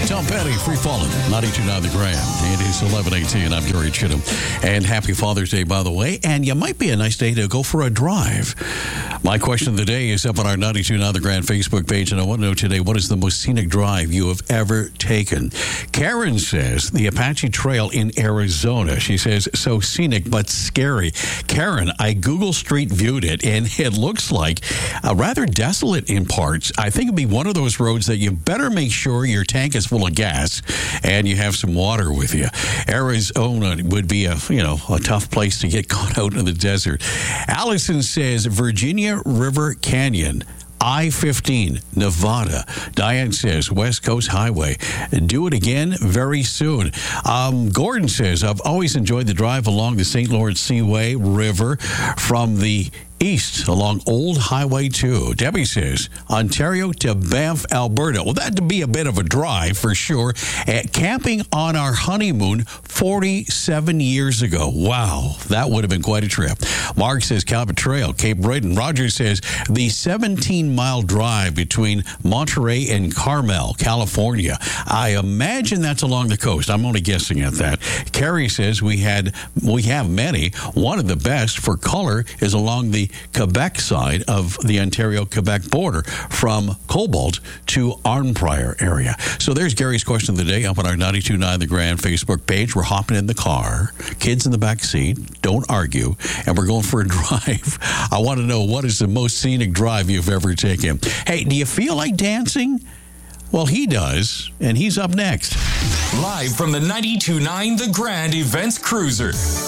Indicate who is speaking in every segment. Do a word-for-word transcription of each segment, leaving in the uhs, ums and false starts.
Speaker 1: Tom Petty, Free Falling, ninety-two point nine The Grand. It is eleven eighteen. I'm Gary Chittum. And happy Father's Day, by the way. And you might be a nice day to go for a drive. My question of the day is up on our ninety-two point nine The Grand Facebook page. And I want to know today, what is the most scenic drive you have ever taken? Karen says the Apache Trail in Arizona. She says, so scenic but scary. Karen, I Google Street viewed it, and it looks like uh, rather desolate in parts. I think it'd be one of those roads that you better make sure your tank is full of gas and you have some water with you. Arizona would be a, you know, a tough place to get caught out in the desert. Allison says Virginia River Canyon, I fifteen, Nevada. Diane says West Coast Highway. Do it again very soon. Um, Gordon says, I've always enjoyed the drive along the Saint Lawrence Seaway River from the east along Old Highway two. Debbie says Ontario to Banff, Alberta. Well, that'd be a bit of a drive for sure. Uh, camping on our honeymoon forty-seven years ago. Wow, that would have been quite a trip. Mark says Cabot Trail, Cape Breton. Roger says the seventeen mile drive between Monterey and Carmel, California. I imagine that's along the coast. I'm only guessing at that. Carrie says we had we have many. One of the best for color is along the Quebec side of the Ontario-Quebec border from Cobalt to Arnprior area. So there's Gary's question of the day up on our ninety-two point nine The Grand Facebook page. We're hopping in the car, kids in the back seat, don't argue, and we're going for a drive. I want to know, what is the most scenic drive you've ever taken? Hey, do you feel like dancing? Well, he does, and he's up next.
Speaker 2: Live from the ninety-two point nine The Grand Events Cruiser.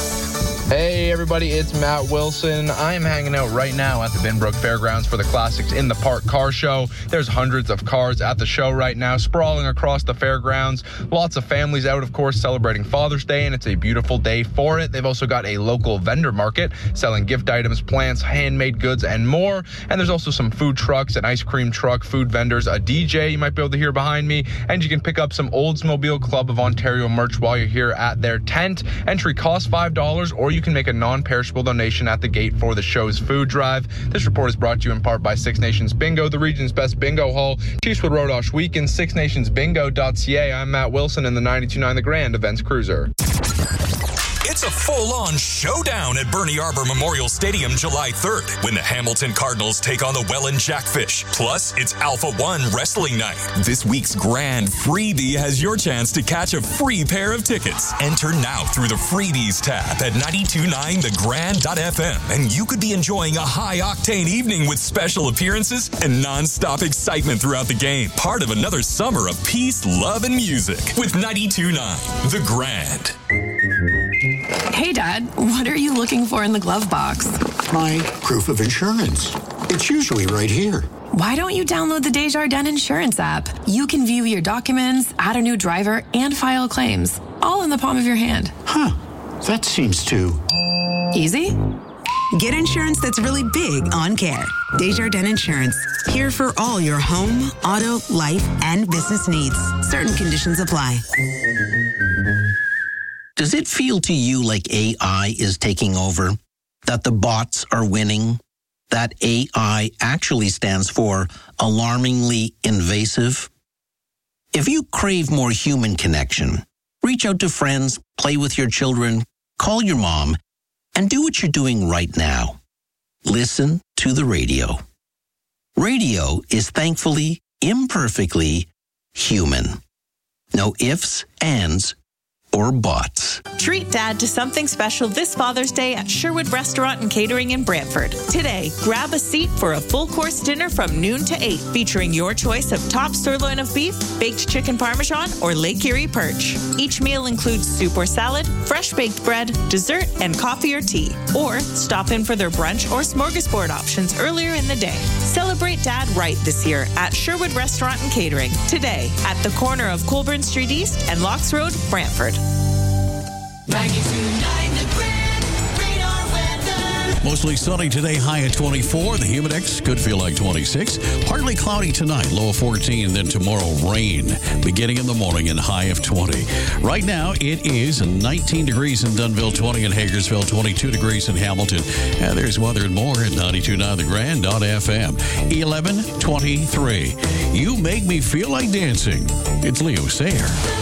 Speaker 3: Hey everybody, it's Matt Wilson. I am hanging out right now at the Binbrook Fairgrounds for the Classics in the Park car show. There's hundreds of cars at the show right now, sprawling across the fairgrounds. Lots of families out, of course, celebrating Father's Day, and it's a beautiful day for it. They've also got a local vendor market selling gift items, plants, handmade goods, and more. And there's also some food trucks, an ice cream truck, food vendors, a D J you might be able to hear behind me, and you can pick up some Oldsmobile Club of Ontario merch while you're here at their tent. Entry costs five dollars, or you can make a non-perishable donation at the gate for the show's food drive. This report is brought to you in part by Six Nations Bingo, the region's best bingo hall. Chiefswood Road Osh Weekend, six nations bingo dot c a. I'm Matt Wilson in the ninety-two point nine The Grand Events Cruiser.
Speaker 2: It's a full-on showdown at Bernie Arbor Memorial Stadium July third when the Hamilton Cardinals take on the Welland Jackfish. Plus, it's Alpha One Wrestling Night. This week's grand freebie has your chance to catch a free pair of tickets. Enter now through the Freebies tab at ninety-two point nine the grand dot f m, and you could be enjoying a high-octane evening with special appearances and non-stop excitement throughout the game. Part of another summer of peace, love, and music with ninety-two point nine The Grand.
Speaker 4: Hey, Dad, what are you looking for in the glove box?
Speaker 5: My proof of insurance. It's usually right here.
Speaker 4: Why don't you download the Desjardins Insurance app? You can view your documents, add a new driver, and file claims, all in the palm of your hand.
Speaker 5: Huh. That seems too...
Speaker 4: easy?
Speaker 6: Get insurance that's really big on care. Desjardins Insurance. Here for all your home, auto, life, and business needs. Certain conditions apply.
Speaker 7: Does it feel to you like A I is taking over? That the bots are winning? That A I actually stands for alarmingly invasive? If you crave more human connection, reach out to friends, play with your children, call your mom, and do what you're doing right now. Listen to the radio. Radio is thankfully, imperfectly human. No ifs, ands, or bots.
Speaker 8: Treat Dad to something special this Father's Day at Sherwood Restaurant and Catering in Brantford. Today, grab a seat for a full-course dinner from noon to eight, featuring your choice of top sirloin of beef, baked chicken parmesan, or Lake Erie perch. Each meal includes soup or salad, fresh baked bread, dessert, and coffee or tea. Or stop in for their brunch or smorgasbord options earlier in the day. Celebrate Dad right this year at Sherwood Restaurant and Catering. Today, at the corner of Colburn Street East and Locks Road, Brantford.
Speaker 9: ninety-two point nine The Grand, radar weather.
Speaker 1: Mostly sunny today, high at twenty-four. The Humidex could feel like twenty-six. Partly cloudy tonight, low of fourteen. Then tomorrow, rain beginning in the morning and high of twenty. Right now, it is nineteen degrees in Dunnville, twenty in Hagersville, twenty-two degrees in Hamilton. And there's weather and more at ninety-two point nine The Grand dot F M. eleven twenty-three. You make me feel like dancing. It's Leo Sayer.